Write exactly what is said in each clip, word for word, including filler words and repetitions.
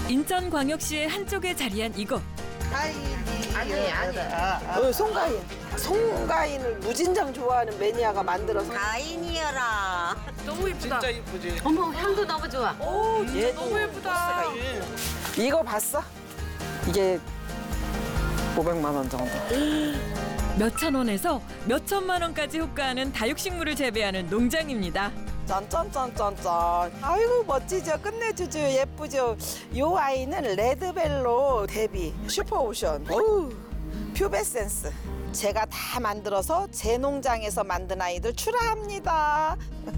인천광역시의 한쪽에 자리한 이곳. 아니 아니. 어, 송가인. 송가인을 무진장 좋아하는 매니아가 만들어서. 가인이여라. 너무 이쁘다. 진짜 이쁘지. 어머 향도 너무 좋아. 오, 진짜 얘도 너무 예쁘다. 이거 봤어? 이게 오백만 원 정도. 몇천 원에서 몇천만 원까지 호가하는 다육식물을 재배하는 농장입니다. 짠짠짠짠짠. 아이고 멋지죠. 끝내주죠. 예쁘죠. 요 아이는 레드벨로 데뷔 슈퍼오션. 어우 퓨베센스. 제가 다 만들어서 제 농장에서 만든 아이들 출하합니다.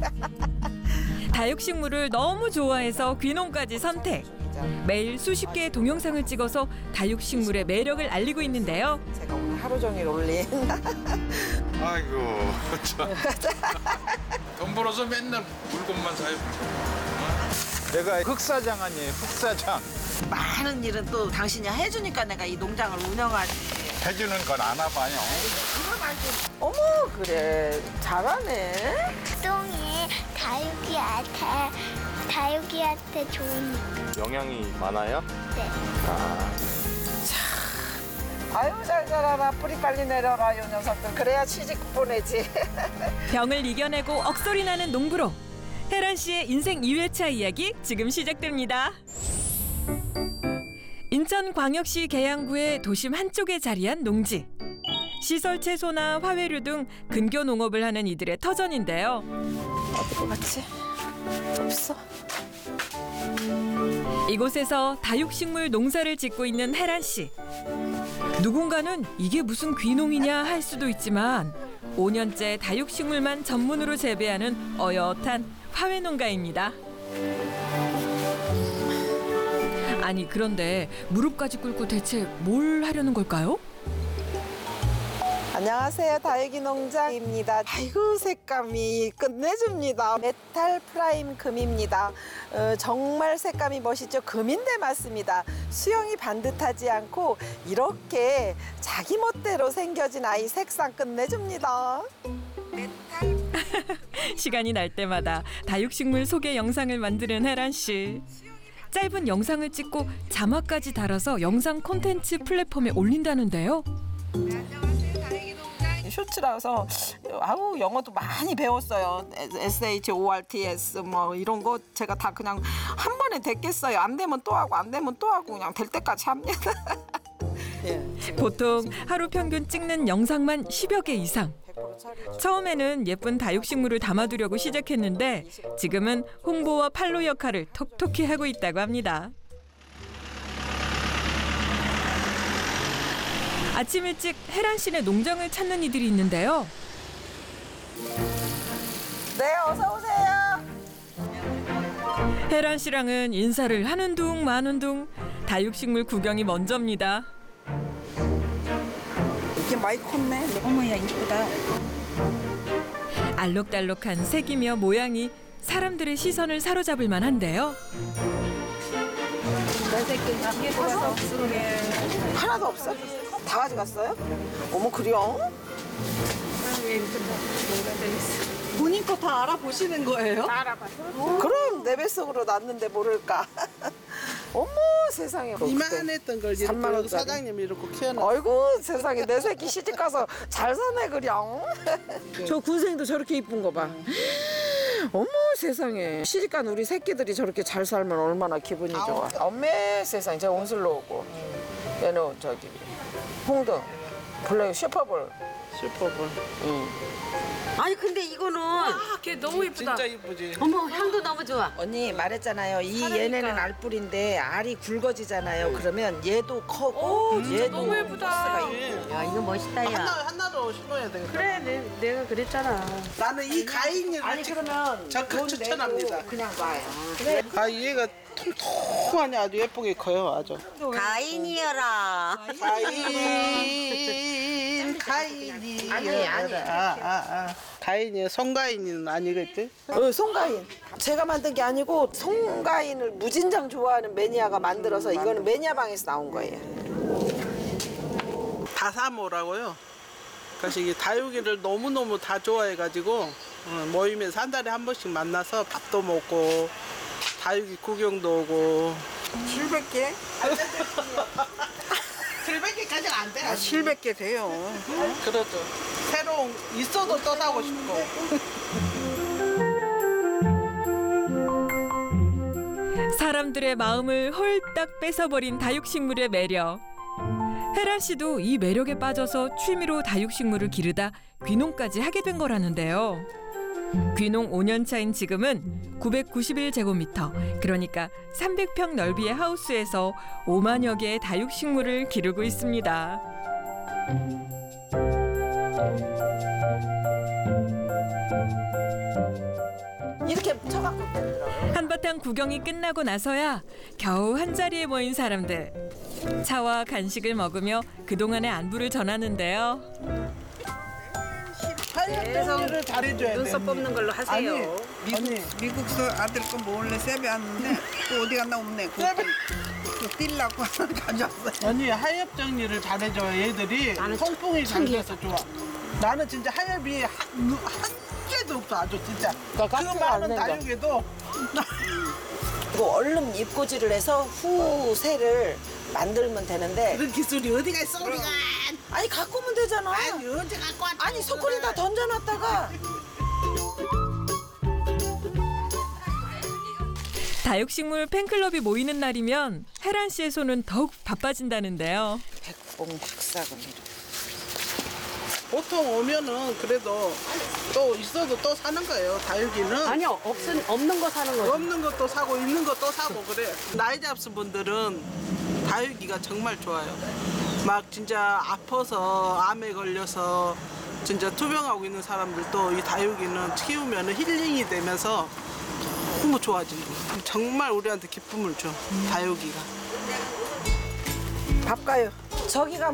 다육식물을 너무 좋아해서 귀농까지 선택. 매일 수십 개의 동영상을 찍어서 다육식물의 매력을 알리고 있는데요. 제가 오늘 하루 종일 올린. 아이고 참. 돈 벌어서 맨날 물건만 사요. 내가 흑사장 아니에요, 흑사장. 많은 일은 또 당신이 해주니까 내가 이 농장을 운영하지. 해주는 건 안 와봐요. 어머 그래 잘하네. 똥이 다육이한테 다육이한테 좋으니까. 영양이 많아요? 네. 아유 잘 자라라. 뿌리 빨리 내려라 요 녀석들. 그래야 취직 보내지. 병을 이겨내고 억소리 나는 농부로 혜란 씨의 인생 이 회차 이야기 지금 시작됩니다. 인천광역시 계양구의 도심 한쪽에 자리한 농지. 시설 채소나 화훼류 등 근교 농업을 하는 이들의 터전인데요. 어디로 갔지? 없어. 이곳에서 다육식물 농사를 짓고 있는 혜란 씨. 누군가는 이게 무슨 귀농이냐 할 수도 있지만 오 년째 다육식물만 전문으로 재배하는 어엿한 화훼 농가입니다. 아니 그런데 무릎까지 꿇고 대체 뭘 하려는 걸까요? 안녕하세요. 다육이 농장입니다. 아이고 색감이 끝내줍니다. 메탈 프라임 금입니다. 어, 정말 색감이 멋있죠. 금인데 맞습니다. 수영이 반듯하지 않고 이렇게 자기 멋대로 생겨진 아이 색상 끝내줍니다. 시간이 날 때마다 다육식물 소개 영상을 만드는 혜란 씨. 짧은 영상을 찍고 자막까지 달아서 영상 콘텐츠 플랫폼에 올린다는데요. 쇼츠라서 아우 영어도 많이 배웠어요. 에스 에이치 오 알 티 에스 뭐 이런 거 제가 다 그냥 한 번에 됐겠어요. 안 되면 또 하고 안 되면 또 하고 그냥 될 때까지 합니다. 보통 하루 평균 찍는 영상만 십여 개 이상. 처음에는 예쁜 다육식물을 담아두려고 시작했는데 지금은 홍보와 팔로 역할을 톡톡히 하고 있다고 합니다. 아침 일찍 혜란 씨네 농장을 찾는 이들이 있는데요. 네 어서 오세요. 혜란 씨랑은 인사를 하는 둥 마는 둥 다육식물 구경이 먼저입니다. 이게 많이 컸네. 어머야 이쁘다. 알록달록한 색이며 모양이 사람들의 시선을 사로잡을 만한데요. 하나도 없어? 다 가져갔어요? 어머 그래요? 본인 거 다 알아보시는 거예요? 그럼 내 뱃속으로 났는데 모를까. 어머 세상에. 이만했던 걸 이렇게 삼만 원짜리. 사장님이 이렇게 키워놨어. 아이고 세상에 내 새끼 시집 가서 잘 사네 그냥. 저 군생도 저렇게 이쁜 거 봐. 어머 세상에 시집간 우리 새끼들이 저렇게 잘 살면 얼마나 기분이 좋아. 엄매 세상에 저 온슬로 오고 얘는 저기 홍등 블랙 슈퍼볼. 슈퍼볼. 응. 아니 근데 이거는 아, 걔 너무 이쁘다. 진짜 이쁘지. 어머 향도 너무 좋아. 언니 말했잖아요. 이 얘네는 알뿔인데 알이 굵어지잖아요. 그러면 얘도 커고 오, 진짜 얘도 너무 예쁘다. 포스가 있고. 야 이거 멋있다 야. 하나 하나로 심어야 되겠다. 그래, 내, 내가 그랬잖아. 나는 이 가인을 아니 그러면 적극 돈 추천합니다. 내고 그냥 놔요. 아 얘가 통통하니 아주 예쁘게 커요 아주. 가인이여라. 가인 가인이 아니 아니 아, 아, 아. 가인이 송가인은 아니겠지? 어, 송가인. 제가 만든 게 아니고 송가인을 무진장 좋아하는 매니아가 만들어서 이거는 매니아 방에서 나온 거예요. 다사모라고요. 그래서 이게 다육이를 너무너무 다 좋아해가지고 어, 모임에서 한 달에 한 번씩 만나서 밥도 먹고 다육이 구경도 오고. 칠백 개? 칠백 개까지는 안 돼. 아, 칠백 개 돼요. 그렇죠. 새로운 있어도 또 사고 싶고. 사람들의 마음을 홀딱 뺏어버린 다육식물의 매력. 혜란 씨도 이 매력에 빠져서 취미로 다육식물을 기르다 귀농까지 하게 된 거라는데요. 귀농 오 년 차인 지금은 구백구십일 제곱미터, 그러니까 삼백 평 넓이의 하우스에서 오만여 개의 다육식물을 기르고 있습니다. 이렇게 쳐갖고 되더라고요. 한바탕 구경이 끝나고 나서야 겨우 한자리에 모인 사람들. 차와 간식을 먹으며 그동안의 안부를 전하는데요. 하얀 잘해줘야 돼. 눈썹 뽑는 걸로 하세요. 언니. 미국서 아들 거 몰래 세배 왔는데 또 어디 갔나 없네. 세배. 그 뛸라고 가져왔어요. 언니 하엽 정리를 잘해줘. 얘들이 통풍이 잘 돼서 좋아. 나는 진짜 하엽이 한, 한 개도 없어. 아주 진짜. 그 깍지가 안 많은 된다. 다육에도 이거 얼른 입고지를 해서 후새를 만들면 되는데 그런 기술이 어디가 있어 우리가. 아니 갖고 오면 되잖아. 아니 언제 갖고 왔지? 아니 소쿠리 다 던져놨다가 다육식물 팬클럽이 모이는 날이면 혜란 씨의 손은 더욱 바빠진다는데요. 백봉 박사금 보통 오면은 그래도 또 있어도 또 사는 거예요. 다육이는. 아니요, 없은 없는 거 사는 거죠. 없는 것도 사고 있는 것도 사고 그래. 나이 잡수 분들은 다육이가 정말 좋아요. 막 진짜 아파서 암에 걸려서 진짜 투병하고 있는 사람들도 이 다육이는 키우면 힐링이 되면서 너무 좋아지는 거예요. 정말 우리한테 기쁨을 줘. 다육이가. 밥 가요. 저기가